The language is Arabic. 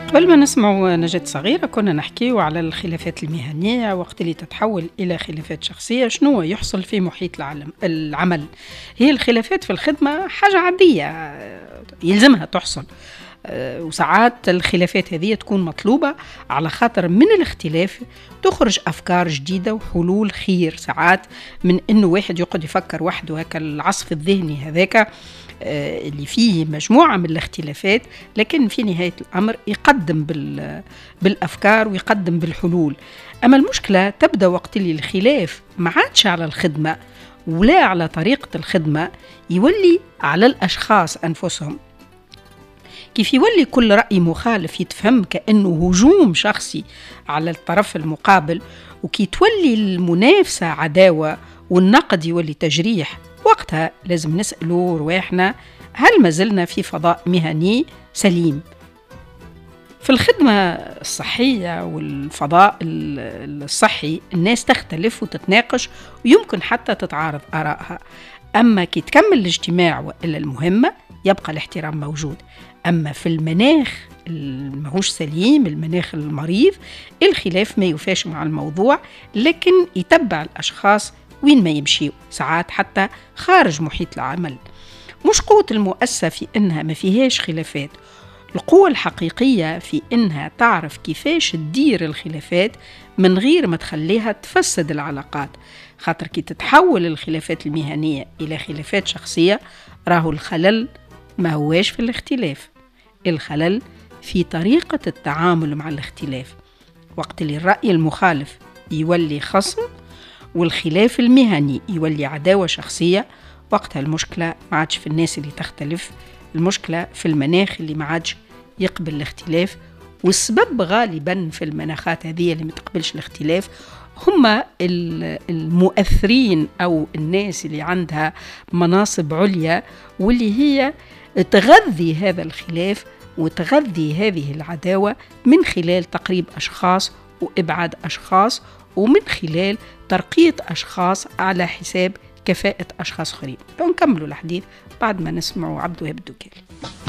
قبل ما نسمعوا نجاة صغيرة كنا نحكيو على الخلافات المهنية وقت اللي تتحول إلى خلافات شخصية. شنو يحصل في محيط العمل؟ هي الخلافات في الخدمة حاجة عادية يلزمها تحصل، وساعات الخلافات هذه تكون مطلوبة على خاطر من الاختلاف تخرج أفكار جديدة وحلول خير. ساعات من إنه واحد يقعد يفكر وحده، هكا العصف الذهني هذاك اللي فيه مجموعة من الاختلافات، لكن في نهاية الأمر يقدم بالأفكار ويقدم بالحلول. أما المشكلة تبدأ وقت اللي الخلاف ما عادش على الخدمة ولا على طريقة الخدمة، يولي على الأشخاص أنفسهم. كيف يولي كل رأي مخالف يتفهم كأنه هجوم شخصي على الطرف المقابل، وكي تولي المنافسة عداوة والنقد يولي تجريح، وقتها لازم نسألوا رواحنا هل ما زلنا في فضاء مهني سليم؟ في الخدمة الصحية والفضاء الصحي الناس تختلف وتتناقش ويمكن حتى تتعارض آرائها، أما كي تكمل الاجتماع وإلا المهمة يبقى الاحترام موجود. أما في المناخ المهوش سليم، المناخ المريض، الخلاف ما يفاش مع الموضوع، لكن يتبع الأشخاص وين ما يمشيوا، ساعات حتى خارج محيط العمل. مش قوة المؤسسة في إنها ما فيهاش خلافات، القوة الحقيقية في إنها تعرف كيفاش تدير الخلافات من غير ما تخليها تفسد العلاقات. خاطر كي تتحول الخلافات المهنية إلى خلافات شخصية، راهو الخلل ما هواش في الاختلاف، الخلل في طريقة التعامل مع الاختلاف. وقت اللي الرأي المخالف يولي خصم والخلاف المهني يولي عداوة شخصية، وقتها المشكلة ما عادش في الناس اللي تختلف، المشكلة في المناخ اللي ما عادش يقبل الاختلاف. والسبب غالبا في المناخات هذه اللي ما تقبلش الاختلاف هم المؤثرين أو الناس اللي عندها مناصب عليا، واللي هي تغذي هذا الخلاف وتغذي هذه العداوة من خلال تقريب أشخاص وإبعاد أشخاص، ومن خلال ترقية أشخاص على حساب كفاءة أشخاص آخرين. ونكملوا الحديث بعد ما نسمعوا عبد الوهاب الدكالي.